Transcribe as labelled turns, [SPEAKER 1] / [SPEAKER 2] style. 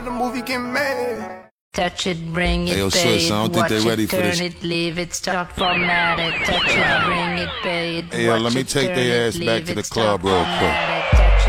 [SPEAKER 1] The movie get mad.
[SPEAKER 2] Touch it, bring it,
[SPEAKER 3] Hey, yo,
[SPEAKER 2] pay
[SPEAKER 3] Swiss,
[SPEAKER 2] it,
[SPEAKER 3] I don't think
[SPEAKER 2] watch
[SPEAKER 3] they ready
[SPEAKER 2] it,
[SPEAKER 3] for
[SPEAKER 2] turn
[SPEAKER 3] this.
[SPEAKER 2] it, leave it, stop, format it. Touch it, bring it, pay it,
[SPEAKER 3] Hey, yo,
[SPEAKER 2] watch
[SPEAKER 3] let me
[SPEAKER 2] it,
[SPEAKER 3] take
[SPEAKER 2] turn
[SPEAKER 3] their
[SPEAKER 2] it,
[SPEAKER 3] ass back
[SPEAKER 2] leave
[SPEAKER 3] to
[SPEAKER 2] it,
[SPEAKER 3] the
[SPEAKER 2] stop,
[SPEAKER 3] club real quick.
[SPEAKER 2] format it.